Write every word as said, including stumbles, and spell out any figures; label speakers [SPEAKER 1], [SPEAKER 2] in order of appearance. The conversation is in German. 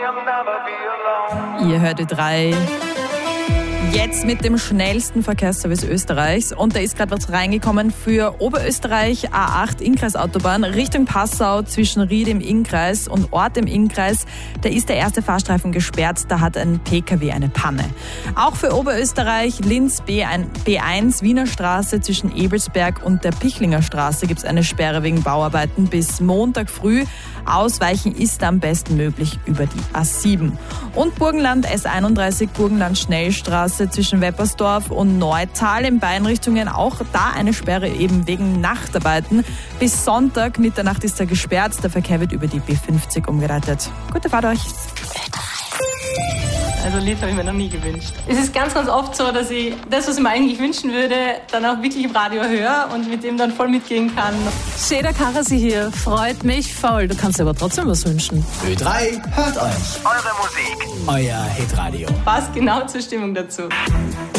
[SPEAKER 1] Ihr hört Ö drei. Jetzt mit dem schnellsten Verkehrsservice Österreichs. Und da ist gerade was reingekommen für Oberösterreich A acht Innkreisautobahn Richtung Passau zwischen Ried im Innkreis und Ort im Innkreis. Da ist der erste Fahrstreifen gesperrt. Da hat ein P K W eine Panne. Auch für Oberösterreich Linz B eins Wiener Straße zwischen Ebelsberg und der Pichlinger Straße gibt es eine Sperre wegen Bauarbeiten bis Montag früh. Ausweichen ist am besten möglich über die A sieben. Und Burgenland S einunddreißig Burgenland Schnellstraße zwischen Weppersdorf und Neutal in beiden Richtungen. Auch da eine Sperre eben wegen Nachtarbeiten. Bis Sonntag Mitternacht ist er gesperrt. Der Verkehr wird über die B fünfzig umgeleitet. Gute Fahrt euch.
[SPEAKER 2] Also ein Lied habe ich mir noch nie gewünscht. Es ist ganz, ganz oft so, dass ich das, was ich mir eigentlich wünschen würde, dann auch wirklich im Radio höre und mit dem dann voll mitgehen kann.
[SPEAKER 3] Seda Karasi hier, freut mich voll. Du kannst dir aber trotzdem was wünschen.
[SPEAKER 4] Ö drei hört euch. Eure Musik. Euer Hitradio.
[SPEAKER 2] Passt genau zur Stimmung dazu.